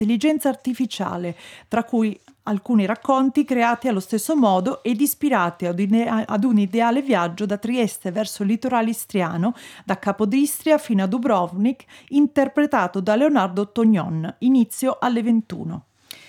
intelligenza artificiale, tra cui alcuni racconti creati allo stesso modo ed ispirati ad un ideale viaggio da Trieste verso il litorale istriano, da Capodistria fino a Dubrovnik, interpretato da Leonardo Tognon. Inizio alle 21.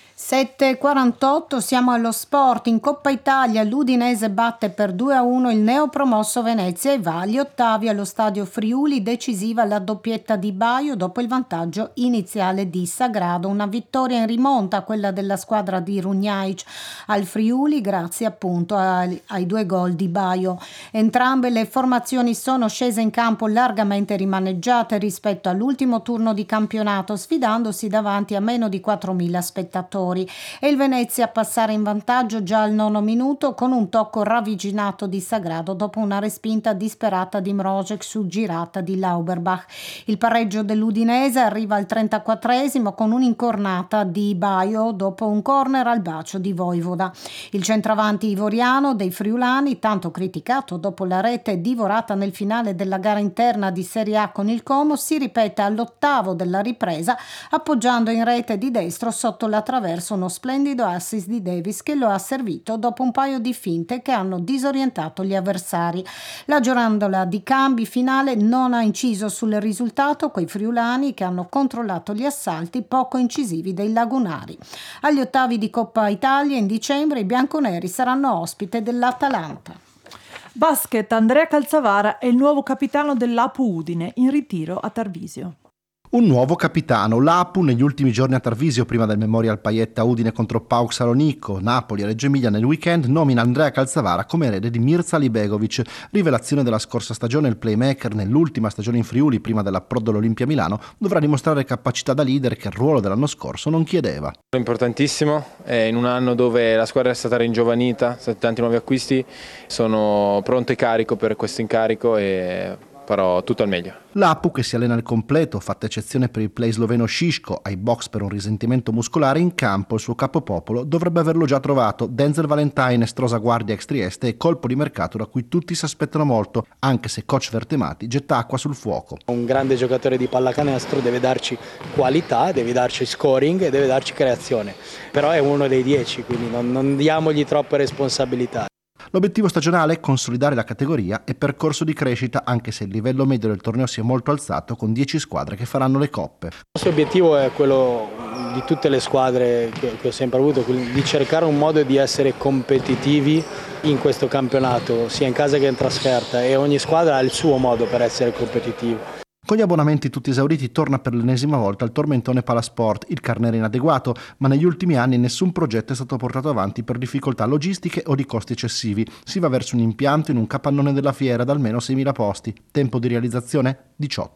7:48, siamo allo sport. In Coppa Italia l'Udinese batte per 2-1 il neopromosso Venezia e va agli ottavi allo stadio Friuli, decisiva la doppietta di Baio dopo il vantaggio iniziale di Sagrado. Una vittoria in rimonta, quella della squadra di Runjaic al Friuli, grazie appunto ai 2 gol di Baio. Entrambe le formazioni sono scese in campo largamente rimaneggiate rispetto all'ultimo turno di campionato, sfidandosi davanti a meno di 4.000 spettatori. E il Venezia a passare in vantaggio già al 9° minuto con un tocco ravvicinato di Sagrado dopo una respinta disperata di Mrozek su girata di Lauberbach. Il pareggio dell'Udinese arriva al 34° con un'incornata di Baio dopo un corner al bacio di Vojvoda. Il centravanti ivoriano dei friulani, tanto criticato dopo la rete divorata nel finale della gara interna di Serie A con il Como, si ripete all'8° della ripresa appoggiando in rete di destro sotto la traversa uno splendido assist di Davis che lo ha servito dopo un paio di finte che hanno disorientato gli avversari. La giorandola di cambi finale non ha inciso sul risultato, quei friulani che hanno controllato gli assalti poco incisivi dei lagunari. Agli ottavi di Coppa Italia in dicembre i bianconeri saranno ospite dell'Atalanta. Basket, Andrea Calzavara è il nuovo capitano dell'Apu Udine, in ritiro a Tarvisio. Un nuovo capitano, l'Apu negli ultimi giorni a Tarvisio prima del Memorial Paietta Udine contro PAOK Salonico, Napoli e Reggio Emilia nel weekend, nomina Andrea Calzavara come erede di Mirza Libegovic, rivelazione della scorsa stagione. Il playmaker nell'ultima stagione in Friuli prima dell'approdo all'Olimpia Milano dovrà dimostrare capacità da leader che il ruolo dell'anno scorso non chiedeva. Importantissimo, in un anno dove la squadra è stata ringiovanita, stati tanti nuovi acquisti, sono pronto e carico per questo incarico e farò tutto al meglio. L'Apu, che si allena al completo, fatta eccezione per il play sloveno Šiško, ai box per un risentimento muscolare, in campo il suo capopopolo dovrebbe averlo già trovato. Denzel Valentine, estrosa guardia ex Trieste, e colpo di mercato da cui tutti si aspettano molto, anche se coach Vertemati getta acqua sul fuoco. Un grande giocatore di pallacanestro deve darci qualità, deve darci scoring e deve darci creazione, però è uno dei 10, quindi non diamogli troppe responsabilità. L'obiettivo stagionale è consolidare la categoria e percorso di crescita, anche se il livello medio del torneo si è molto alzato con 10 squadre che faranno le coppe. Il nostro obiettivo è quello di tutte le squadre che ho sempre avuto, di cercare un modo di essere competitivi in questo campionato, sia in casa che in trasferta, e ogni squadra ha il suo modo per essere competitivo. Con gli abbonamenti tutti esauriti torna per l'ennesima volta il tormentone Palasport, il carnere inadeguato, ma negli ultimi anni nessun progetto è stato portato avanti per difficoltà logistiche o di costi eccessivi. Si va verso un impianto in un capannone della fiera da almeno 6.000 posti. Tempo di realizzazione?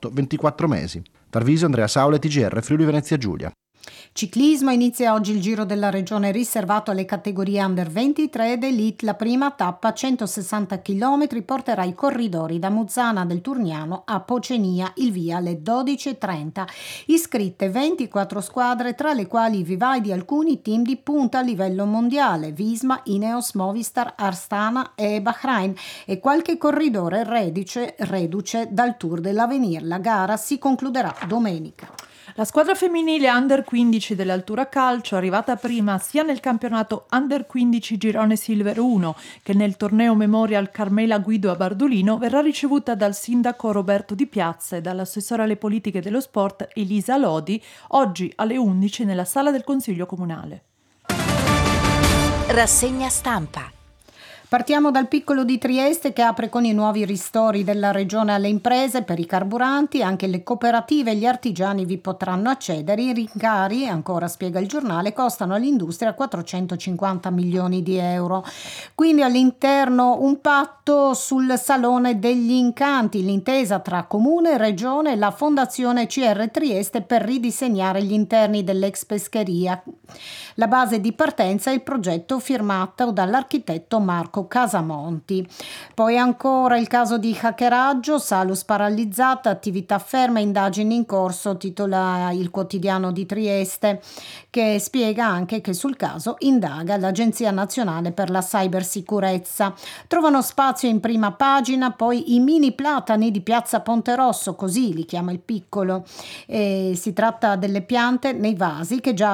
18-24 mesi. Tarvisio, Andrea Saule, TGR, Friuli Venezia Giulia. Ciclismo, inizia oggi il Giro della Regione riservato alle categorie Under 23 ed Elite. La prima tappa, 160 km, porterà i corridori da Muzzana del Turniano a Pocenia, il via alle 12:30. Iscritte 24 squadre, tra le quali i vivai di alcuni team di punta a livello mondiale, Visma, Ineos, Movistar, Astana e Bahrain, e qualche corridore reduce dal Tour dell'Avenir. La gara si concluderà domenica. La squadra femminile Under 15 dell'Altura Calcio, arrivata prima sia nel campionato Under 15 Girone Silver 1 che nel torneo Memorial Carmela Guido a Bardolino, verrà ricevuta dal sindaco Roberto Di Piazza e dall'assessore alle politiche dello sport Elisa Lodi oggi alle 11 nella sala del Consiglio Comunale. Rassegna stampa. Partiamo dal piccolo di Trieste, che apre con i nuovi ristori della regione alle imprese per i carburanti. Anche le cooperative e gli artigiani vi potranno accedere. I rincari, ancora spiega il giornale, costano all'industria 450 milioni di euro. Quindi all'interno un patto sul Salone degli Incanti, l'intesa tra Comune, Regione e la Fondazione CR Trieste per ridisegnare gli interni dell'ex pescheria. La base di partenza è il progetto firmato dall'architetto Marco Casamonti. Poi ancora il caso di hackeraggio, Salus paralizzata, attività ferme, indagini in corso, titola il quotidiano di Trieste, che spiega anche che sul caso indaga l'Agenzia Nazionale per la Cybersicurezza. Trovano spazio in prima pagina poi i mini platani di Piazza Ponterosso, così li chiama il piccolo. Si tratta delle piante nei vasi che già